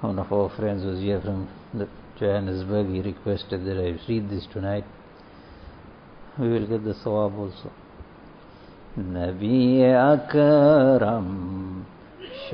One of our friends was here from Johannesburg. He requested that I read this tonight. We will get the sawab also. Nabi Akram